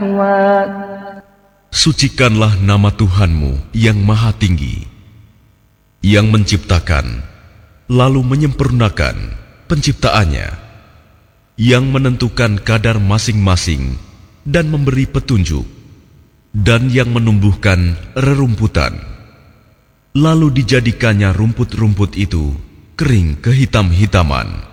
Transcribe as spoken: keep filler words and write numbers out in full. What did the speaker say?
Sucikanlah nama Tuhanmu yang Maha Tinggi, yang menciptakan, lalu menyempurnakan penciptaannya, yang menentukan kadar masing-masing dan memberi petunjuk, dan yang menumbuhkan rerumputan, lalu dijadikannya rumput-rumput itu kering kehitam-hitaman.